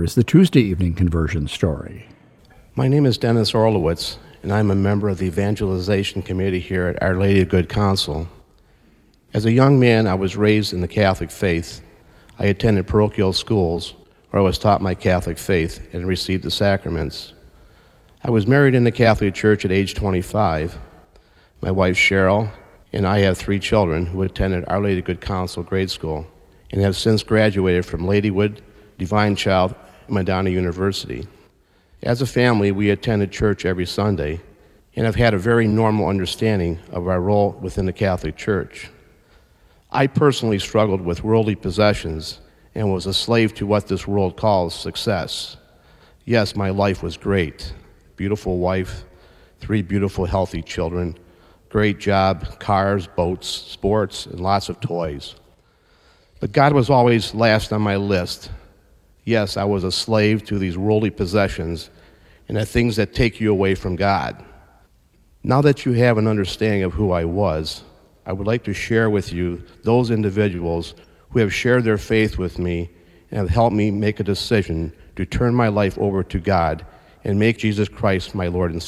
is the Tuesday evening conversion story. My name is Dennis Orlowitz, and I'm a member of the Evangelization Committee here at Our Lady of Good Counsel. As a young man, I was raised in the Catholic faith. I attended parochial schools where I was taught my Catholic faith and received the sacraments. I was married in the Catholic Church at age 25. My wife Cheryl and I have 3 children who attended Our Lady of Good Counsel grade school and have since graduated from Ladywood, Divine Child, and Madonna University. As a family, we attended church every Sunday and have had a very normal understanding of our role within the Catholic Church. I personally struggled with worldly possessions and was a slave to what this world calls success. Yes, my life was great. Beautiful wife, 3 beautiful, healthy children, great job, cars, boats, sports, and lots of toys. But God was always last on my list. Yes, I was a slave to these worldly possessions and the things that take you away from God. Now that you have an understanding of who I was, I would like to share with you those individuals who have shared their faith with me and have helped me make a decision to turn my life over to God and make Jesus Christ my Lord and Savior.